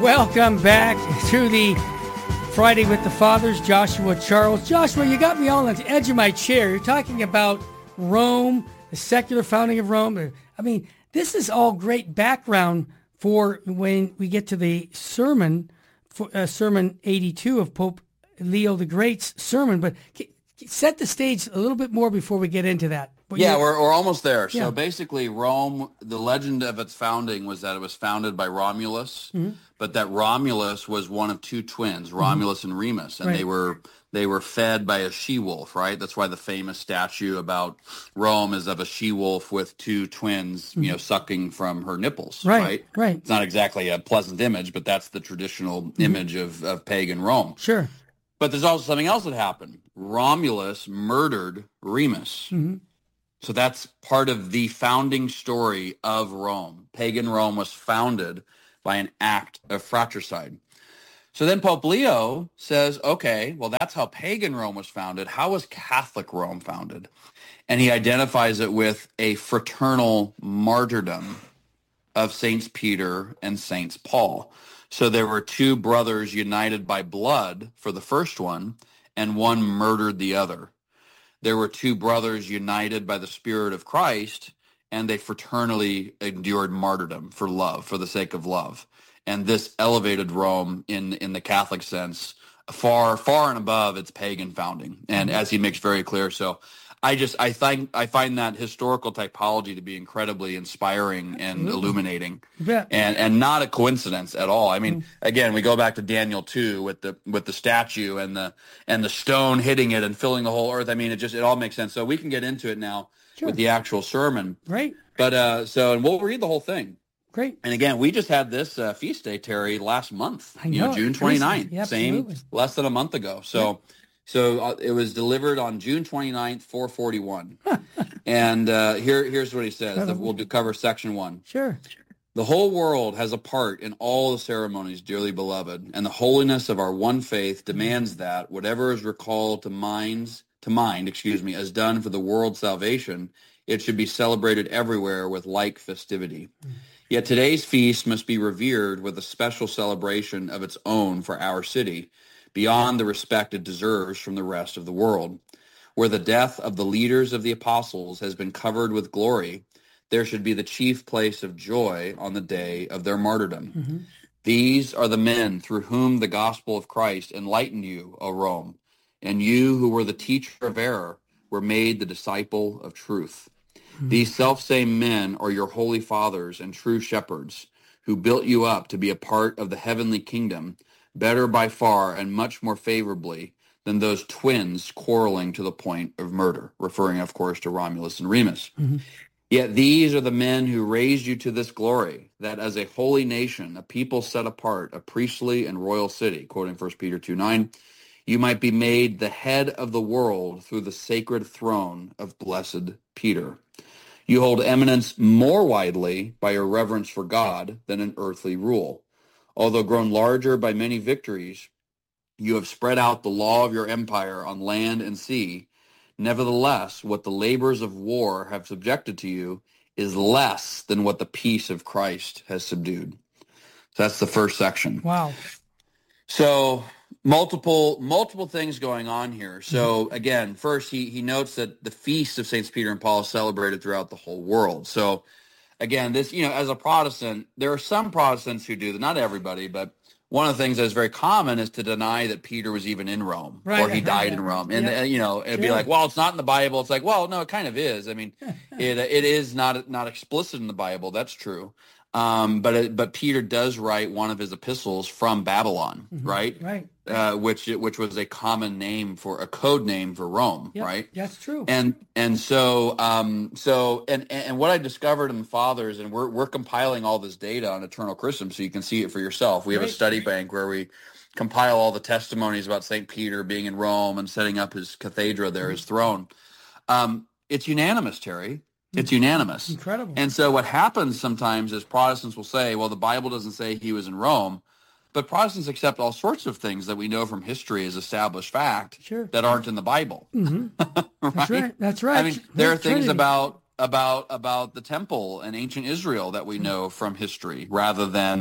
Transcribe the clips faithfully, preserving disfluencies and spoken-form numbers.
Welcome back to the Friday with the Fathers, Joshua Charles. Joshua, you got me all on the edge of my chair. You're talking about Rome, the secular founding of Rome. I mean, this is all great background for when we get to the sermon, for, uh, Sermon eighty-two of Pope Leo the Great's sermon. But set the stage a little bit more before we get into that. What yeah, we're, we're almost there. Yeah. So basically, Rome, the legend of its founding was that it was founded by Romulus, mm-hmm. but that Romulus was one of two twins, Romulus mm-hmm. and Remus, and right. they were they were fed by a she-wolf, right? That's why the famous statue about Rome is of a she-wolf with two twins, mm-hmm. you know, sucking from her nipples, right? Right. right. It's not exactly a pleasant image, but that's the traditional mm-hmm. image of, of pagan Rome. Sure. But there's also something else that happened. Romulus murdered Remus. Mm-hmm. So that's part of the founding story of Rome. Pagan Rome was founded by an act of fratricide. So then Pope Leo says, okay, well, that's how pagan Rome was founded. How was Catholic Rome founded? And he identifies it with a fraternal martyrdom of Saints Peter and Saints Paul. So there were two brothers united by blood for the first one, and one murdered the other. There were two brothers united by the Spirit of Christ, and they fraternally endured martyrdom for love, for the sake of love. And this elevated Rome in, in the Catholic sense far, far and above its pagan founding. And as he makes very clear, so I just I find I find that historical typology to be incredibly inspiring and illuminating, yeah. and and not a coincidence at all. I mean, again, we go back to Daniel two with the with the statue and the and the stone hitting it and filling the whole earth. I mean, it just it all makes sense. So we can get into it now sure. with the actual sermon. Right. But uh, so and we'll read the whole thing. Great. And again, we just had this uh, feast day, Terry, last month. I know, you know, June twenty-ninth, yeah, same, less than a month ago. So. Yeah. So uh, it was delivered on June twenty-ninth, four forty-one. And uh, here, here's what he says. We'll do cover section one. Sure. The whole world has a part in all the ceremonies, dearly beloved, and the holiness of our one faith demands that whatever is recalled to minds, to mind, excuse me, as done for the world's salvation, it should be celebrated everywhere with like festivity. Mm. Yet today's feast must be revered with a special celebration of its own for our city, beyond the respect it deserves from the rest of the world. Where the death of the leaders of the apostles has been covered with glory, there should be the chief place of joy on the day of their martyrdom. Mm-hmm. These are the men through whom the gospel of Christ enlightened you, O Rome, and you who were the teacher of error were made the disciple of truth. Mm-hmm. These selfsame men are your holy fathers and true shepherds, who built you up to be a part of the heavenly kingdom, better by far and much more favorably than those twins quarreling to the point of murder, referring, of course, to Romulus and Remus. Mm-hmm. Yet these are the men who raised you to this glory, that as a holy nation, a people set apart, a priestly and royal city, quoting First Peter two nine, you might be made the head of the world through the sacred throne of blessed Peter. You hold eminence more widely by your reverence for God than in earthly rule. Although grown larger by many victories, you have spread out the law of your empire on land and sea. Nevertheless, what the labors of war have subjected to you is less than what the peace of Christ has subdued. So that's the first section. Wow. So multiple multiple things going on here. So again, first he, he notes that the feast of Saints Peter and Paul is celebrated throughout the whole world. So again, this, you know, as a Protestant, there are some Protestants who do that, not everybody, but one of the things that is very common is to deny that Peter was even in Rome right. or he died in Rome. And, yeah. uh, you know, it'd sure. be like, well, it's not in the Bible. It's like, well, no, it kind of is. I mean, it it is not not explicit in the Bible. That's true. Um, but it, but Peter does write one of his epistles from Babylon, mm-hmm. right? Right. Uh, which which was a common name for a code name for Rome, yep. right? That's true. And and so um so and and what I discovered in the Fathers, and we're we're compiling all this data on Eternal Christendom, so you can see it for yourself. We have right. a study bank where we compile all the testimonies about Saint Peter being in Rome and setting up his cathedra there, mm-hmm. his throne. Um, it's unanimous, Terry. It's unanimous. Incredible. And so what happens sometimes is Protestants will say, well, the Bible doesn't say he was in Rome, but Protestants accept all sorts of things that we know from history as established fact sure. that aren't in the Bible. Mm-hmm. right? That's right. That's right. I mean, there are things Trinity. about about about the temple and ancient Israel that we know from history rather than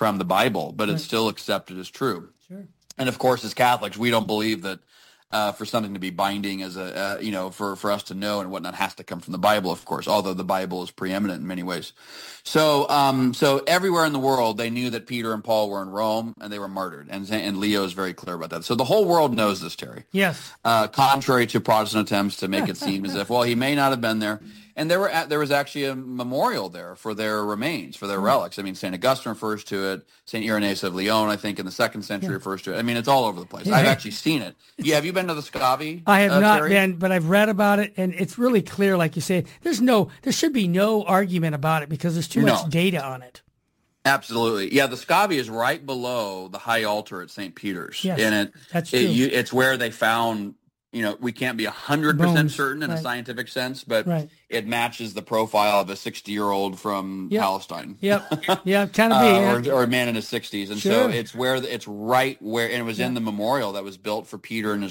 from the Bible, but Right. it's still accepted as true. Sure. And of course, as Catholics, we don't believe that uh, for something to be binding as a, uh, you know, for, for us to know and whatnot has to come from the Bible, of course, although the Bible is preeminent in many ways. So, um, so everywhere in the world, they knew that Peter and Paul were in Rome and they were martyred. And, and Leo is very clear about that. So the whole world knows this, Terry. Yes. Uh, contrary to Protestant attempts to make it seem as if, well, he may not have been there. And there were at, there was actually a memorial there for their remains, for their relics. I mean, Saint Augustine refers to it. Saint Irenaeus of Lyon, I think, in the second century Yeah. refers to it. I mean, it's all over the place. Yeah. I've actually seen it. Yeah, have you been to the Scavi? I have uh, not Terry? been, but I've read about it, and it's really clear, like you say. There's no, there should be no argument about it because there's too No. much data on it. Absolutely. Yeah, the Scavi is right below the high altar at Saint Peter's. Yes, and it, that's it, true. you, it's where they found, you know, we can't be one hundred percent Bones, certain in right. a scientific sense, but Right. it matches the profile of a sixty-year-old from Yep. Palestine. Yep. Yeah, kind of be. Uh, yeah. or, or a man in his sixties. And Sure. so it's where the, it's right where, and it was in the memorial that was built for Peter and his